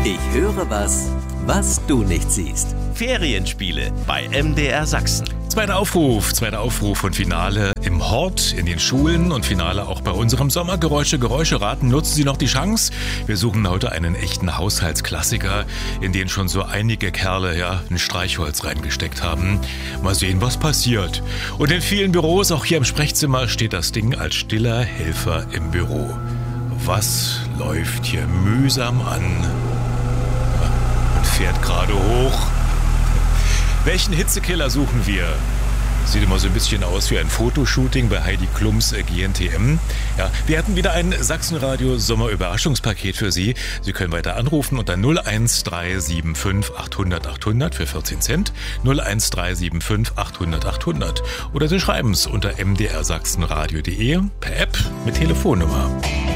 Ich höre was du nicht siehst. Ferienspiele bei MDR Sachsen. Zweiter Aufruf und Finale im Hort, in den Schulen und Finale auch bei unserem Sommergeräusche-Geräuscheraten. Nutzen Sie noch die Chance. Wir suchen heute einen echten Haushaltsklassiker, in den schon so einige Kerle ein Streichholz reingesteckt haben. Mal sehen, was passiert. Und in vielen Büros, auch hier im Sprechzimmer, steht das Ding als stiller Helfer im Büro. Was läuft hier mühsam an und fährt gerade hoch? Welchen Hitzekiller suchen wir? Sieht immer so ein bisschen aus wie ein Fotoshooting bei Heidi Klums GNTM. Ja, wir hatten wieder ein Sachsenradio Sommerüberraschungspaket für Sie. Sie können weiter anrufen unter 01375 800 800 für 14 Cent, 01375 800 800. Oder Sie schreiben es unter mdrsachsenradio.de per App mit Telefonnummer.